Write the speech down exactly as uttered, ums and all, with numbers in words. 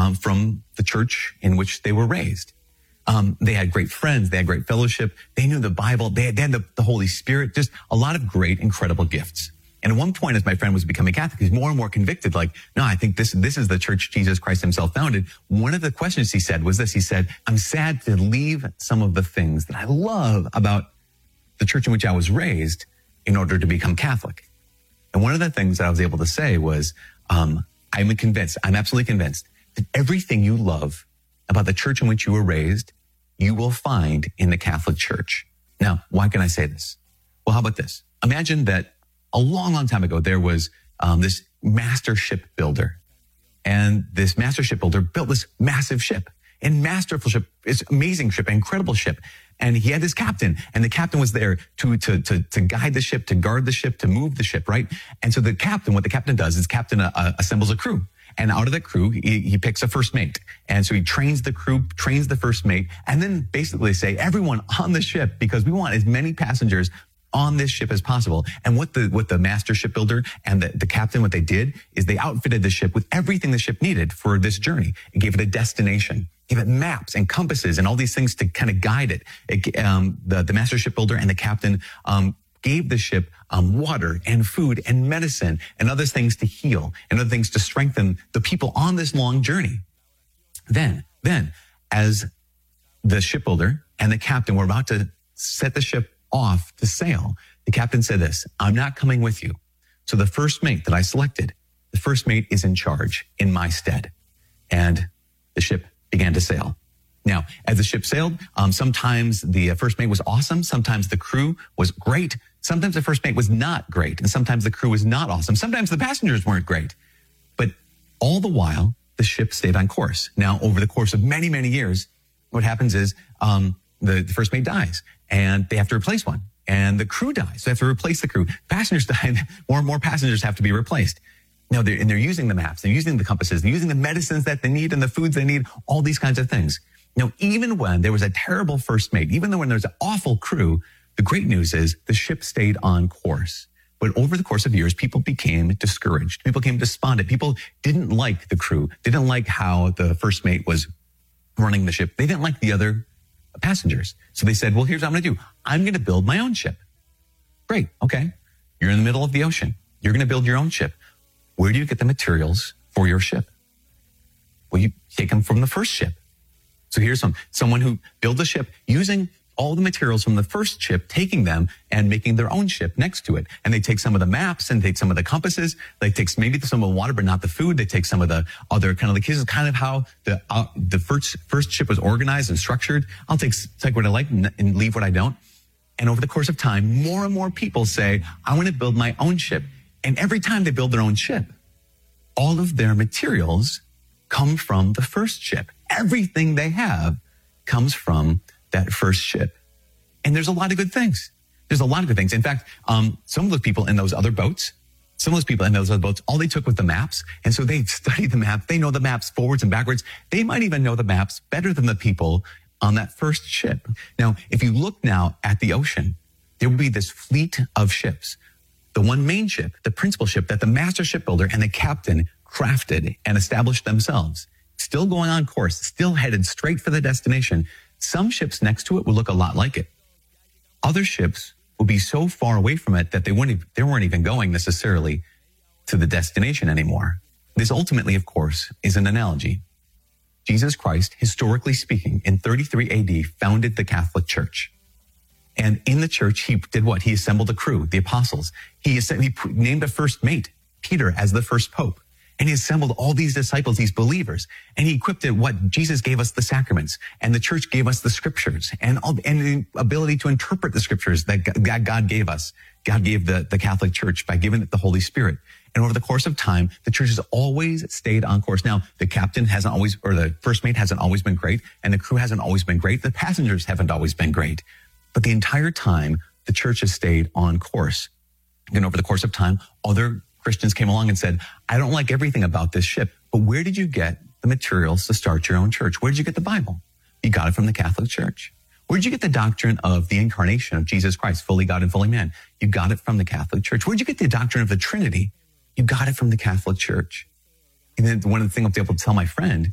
um, from the church in which they were raised. Um, they had great friends. They had great fellowship. They knew the Bible. They had, they had the, the Holy Spirit, just a lot of great, incredible gifts. And at one point, as my friend was becoming Catholic, he's more and more convicted, like, no, I think this, this is the church Jesus Christ himself founded. One of the questions he said was this. He said, I'm sad to leave some of the things that I love about the church in which I was raised in order to become Catholic. And one of the things that I was able to say was, um, I'm convinced, I'm absolutely convinced that everything you love about the church in which you were raised, you will find in the Catholic Church. Now, why can I say this? Well, how about this? Imagine that a long, long time ago, there was um, this master ship builder. And this master ship builder built this massive ship. And masterful ship, it's amazing ship, incredible ship. And he had this captain, and the captain was there to, to, to, to guide the ship, to guard the ship, to move the ship, right? And so the captain, what the captain does is captain uh, assembles a crew. And out of the crew, he, he picks a first mate. And so he trains the crew, trains the first mate, and then basically say, everyone on the ship, because we want as many passengers on this ship as possible. And what the what the master shipbuilder and the, the captain, what they did is they outfitted the ship with everything the ship needed for this journey. It gave it a destination, gave it maps and compasses and all these things to kind of guide it. it um, the, the master shipbuilder and the captain um, gave the ship um, water and food and medicine and other things to heal and other things to strengthen the people on this long journey. Then, then, as the shipbuilder and the captain were about to set the ship off to sail, the captain said this, I'm not coming with you. So the first mate that I selected, the first mate is in charge in my stead. And the ship began to sail. Now, as the ship sailed, um, sometimes the first mate was awesome. Sometimes the crew was great. Sometimes the first mate was not great. And sometimes the crew was not awesome. Sometimes the passengers weren't great. But all the while, the ship stayed on course. Now, over the course of many, many years, what happens is um, the, the first mate dies. And they have to replace one. And the crew dies. So they have to replace the crew. Passengers die. More and more passengers have to be replaced. Now, they're, and they're using the maps. They're using the compasses. They're using the medicines that they need and the foods they need, all these kinds of things. Now, even when there was a terrible first mate, even though when there was an awful crew, the great news is the ship stayed on course. But over the course of years, people became discouraged. People became despondent. People didn't like the crew. They didn't like how the first mate was running the ship. They didn't like the other passengers. So they said, well, here's what I'm going to do. I'm going to build my own ship. Great. Okay. You're in the middle of the ocean. You're going to build your own ship. Where do you get the materials for your ship? Well, you take them from the first ship. So here's some, someone who built a ship using all the materials from the first ship, taking them and making their own ship next to it. And they take some of the maps and take some of the compasses. They take maybe some of the water, but not the food. They take some of the other kind of, like, this is kind of how the, uh, the first, first ship was organized and structured. I'll take, take what I like and, and leave what I don't. And over the course of time, more and more people say, I want to build my own ship. And every time they build their own ship, all of their materials come from the first ship. Everything they have comes from that first ship. And there's a lot of good things. There's a lot of good things. In fact, um, some of those people in those other boats, some of those people in those other boats, all they took was the maps. And so they studied the map. They know the maps forwards and backwards. They might even know the maps better than the people on that first ship. Now, if you look now at the ocean, there will be this fleet of ships. The one main ship, the principal ship that the master shipbuilder and the captain crafted and established themselves, still going on course, still headed straight for the destination. Some ships next to it will look a lot like it. Other ships will be so far away from it that they weren't, they weren't even going necessarily to the destination anymore. This ultimately, of course, is an analogy. Jesus Christ, historically speaking, in thirty-three A D, founded the Catholic Church. And in the church, he did what? He assembled a crew, the apostles. He, he named a first mate, Peter, as the first pope. And he assembled all these disciples, these believers, and he equipped it what Jesus gave us the sacraments, and the church gave us the scriptures, and all, and the ability to interpret the scriptures that God gave us. God gave the, the Catholic Church by giving it the Holy Spirit. And over the course of time, the church has always stayed on course. Now, the captain hasn't always, or the first mate hasn't always been great, and the crew hasn't always been great. The passengers haven't always been great. But the entire time, the church has stayed on course. And over the course of time, other Christians came along and said, I don't like everything about this ship, but where did you get the materials to start your own church? Where did you get the Bible? You got it from the Catholic Church. Where did you get the doctrine of the incarnation of Jesus Christ, fully God and fully man? You got it from the Catholic Church. Where did you get the doctrine of the Trinity? You got it from the Catholic Church. And then one of the things I was able to tell my friend